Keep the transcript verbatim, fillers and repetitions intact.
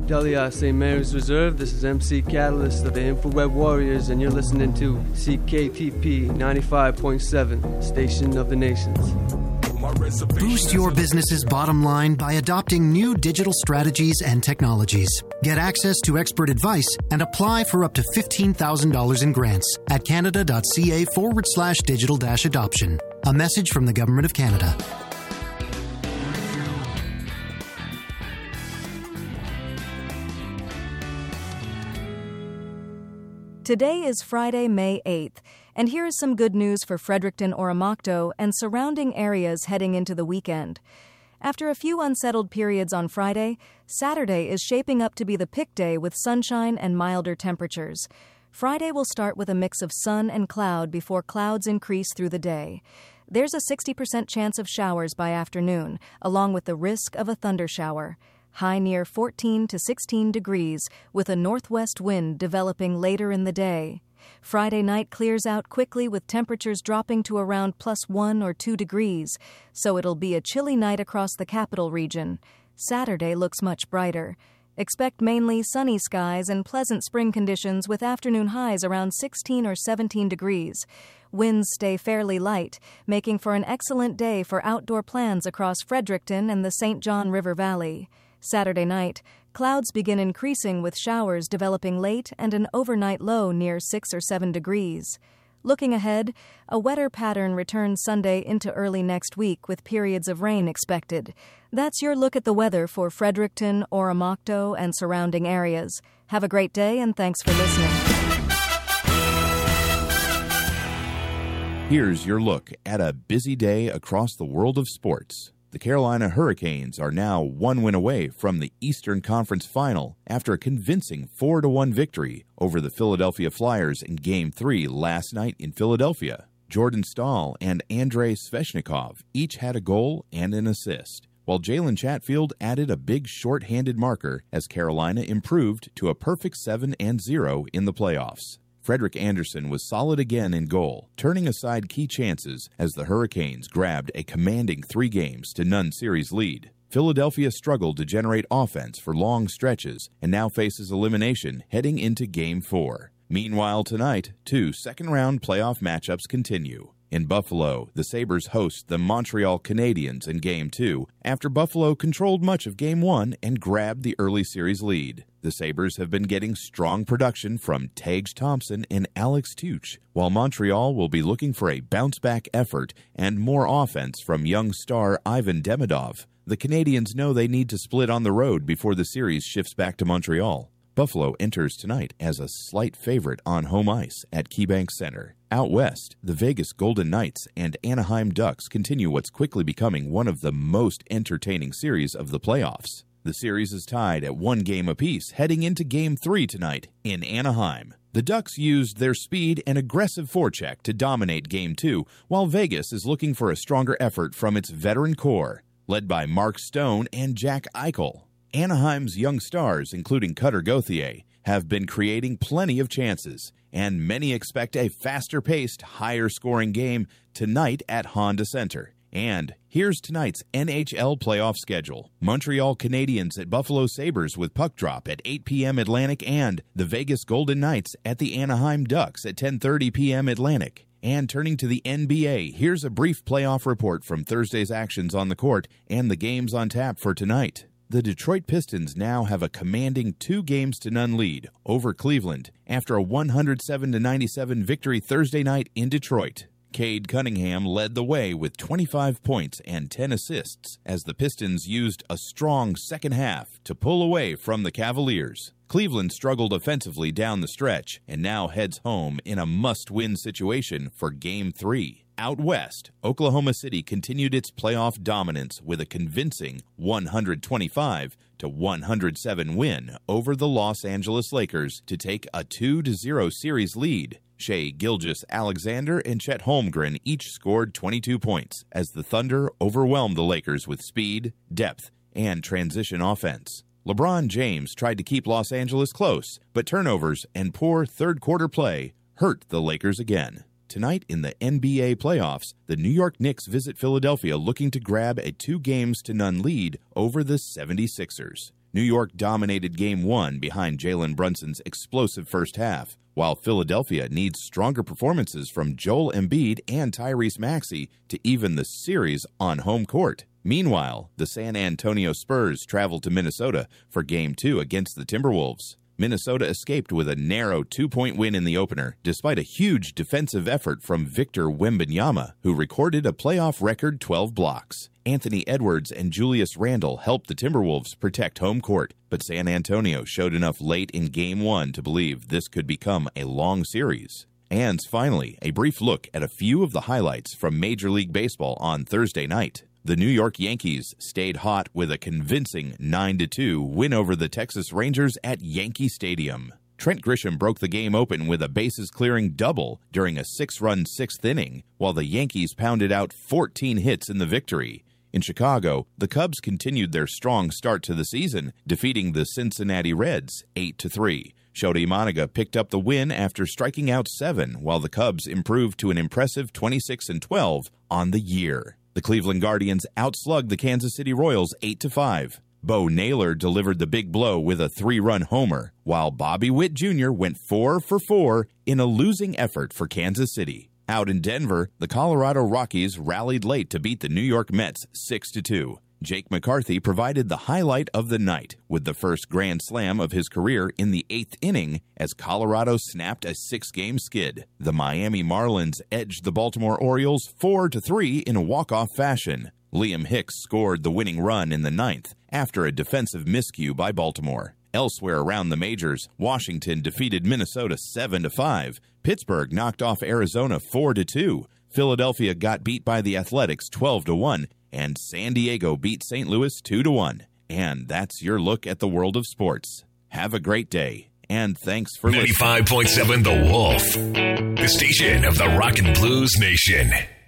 Delia Saint Mary's Reserve. This is M C Catalyst of the Infrared Warriors, and you're listening to C K T P ninety-five point seven, Station of the Nations. Boost your business's bottom line by adopting new digital strategies and technologies. Get access to expert advice and apply for up to fifteen thousand dollars in grants at canada.ca forward slash digital dash adoption. A message from the Government of Canada. Today is Friday, May eighth, and here is some good news for Fredericton, Oromocto, and surrounding areas heading into the weekend. After a few unsettled periods on Friday, Saturday is shaping up to be the pick day with sunshine and milder temperatures. Friday will start with a mix of sun and cloud before clouds increase through the day. There's a sixty percent chance of showers by afternoon, along with the risk of a thundershower. High near fourteen to sixteen degrees, with a northwest wind developing later in the day. Friday night clears out quickly with temperatures dropping to around plus one or two degrees, so it'll be a chilly night across the capital region. Saturday looks much brighter. Expect mainly sunny skies and pleasant spring conditions with afternoon highs around sixteen or seventeen degrees. Winds stay fairly light, making for an excellent day for outdoor plans across Fredericton and the Saint John River Valley. Saturday night, clouds begin increasing with showers developing late and an overnight low near six or seven degrees. Looking ahead, a wetter pattern returns Sunday into early next week with periods of rain expected. That's your look at the weather for Fredericton, Oromocto, and surrounding areas. Have a great day and thanks for listening. Here's your look at a busy day across the world of sports. The Carolina Hurricanes are now one win away from the Eastern Conference Final after a convincing four to one victory over the Philadelphia Flyers in Game three last night in Philadelphia. Jordan Staal and Andrei Svechnikov each had a goal and an assist, while Jalen Chatfield added a big short-handed marker as Carolina improved to a perfect seven and zero in the playoffs. Frederik Andersen was solid again in goal, turning aside key chances as the Hurricanes grabbed a commanding three games to none series lead. Philadelphia struggled to generate offense for long stretches and now faces elimination heading into Game four. Meanwhile, tonight, two second-round playoff matchups continue. In Buffalo, the Sabres host the Montreal Canadiens in Game two after Buffalo controlled much of Game one and grabbed the early series lead. The Sabres have been getting strong production from Tage Thompson and Alex Tuch, while Montreal will be looking for a bounce-back effort and more offense from young star Ivan Demidov. The Canadiens know they need to split on the road before the series shifts back to Montreal. Buffalo enters tonight as a slight favorite on home ice at KeyBank Center. Out west, the Vegas Golden Knights and Anaheim Ducks continue what's quickly becoming one of the most entertaining series of the playoffs. The series is tied at one game apiece heading into Game three tonight in Anaheim. The Ducks used their speed and aggressive forecheck to dominate Game two, while Vegas is looking for a stronger effort from its veteran core, led by Mark Stone and Jack Eichel. Anaheim's young stars, including Cutter Gauthier, have been creating plenty of chances, and many expect a faster-paced, higher-scoring game tonight at Honda Center. And here's tonight's N H L playoff schedule. Montreal Canadiens at Buffalo Sabres with puck drop at eight p.m. Atlantic, and the Vegas Golden Knights at the Anaheim Ducks at ten thirty p.m. Atlantic. And turning to the N B A, here's a brief playoff report from Thursday's actions on the court and the games on tap for tonight. The Detroit Pistons now have a commanding two games to none lead over Cleveland after a one oh seven to ninety-seven victory Thursday night in Detroit. Cade Cunningham led the way with twenty-five points and ten assists as the Pistons used a strong second half to pull away from the Cavaliers. Cleveland struggled offensively down the stretch and now heads home in a must-win situation for Game three. Out west, Oklahoma City continued its playoff dominance with a convincing one twenty-five to one oh seven win over the Los Angeles Lakers to take a two to zero series lead. Shai Gilgeous-Alexander and Chet Holmgren each scored twenty-two points as the Thunder overwhelmed the Lakers with speed, depth, and transition offense. LeBron James tried to keep Los Angeles close, but turnovers and poor third-quarter play hurt the Lakers again. Tonight in the N B A playoffs, the New York Knicks visit Philadelphia looking to grab a two games to none lead over the seventy-sixers. New York dominated Game one behind Jalen Brunson's explosive first half, while Philadelphia needs stronger performances from Joel Embiid and Tyrese Maxey to even the series on home court. Meanwhile, the San Antonio Spurs traveled to Minnesota for Game two against the Timberwolves. Minnesota escaped with a narrow two-point win in the opener, despite a huge defensive effort from Victor Wembanyama, who recorded a playoff record twelve blocks. Anthony Edwards and Julius Randle helped the Timberwolves protect home court, but San Antonio showed enough late in Game one to believe this could become a long series. And finally, a brief look at a few of the highlights from Major League Baseball on Thursday night. The New York Yankees stayed hot with a convincing nine to two win over the Texas Rangers at Yankee Stadium. Trent Grisham broke the game open with a bases-clearing double during a six-run sixth inning, while the Yankees pounded out fourteen hits in the victory. In Chicago, the Cubs continued their strong start to the season, defeating the Cincinnati Reds eight to three. Shota Imanaga picked up the win after striking out seven, while the Cubs improved to an impressive twenty-six and twelve on the year. The Cleveland Guardians outslugged the Kansas City Royals eight to five. Bo Naylor delivered the big blow with a three-run homer, while Bobby Witt Junior went four for four in a losing effort for Kansas City. Out in Denver, the Colorado Rockies rallied late to beat the New York Mets six to two. Jake McCarthy provided the highlight of the night with the first grand slam of his career in the eighth inning as Colorado snapped a six-game skid. The Miami Marlins edged the Baltimore Orioles four to three in a walk-off fashion. Liam Hicks scored the winning run in the ninth after a defensive miscue by Baltimore. Elsewhere around the majors, Washington defeated Minnesota seven to five. Pittsburgh knocked off Arizona four to two. Philadelphia got beat by the Athletics twelve to one. And San Diego beat Saint Louis two to one. And that's your look at the world of sports. Have a great day, and thanks for listening. ninety-five point seven The Wolf, the station of the Rock and Blues Nation.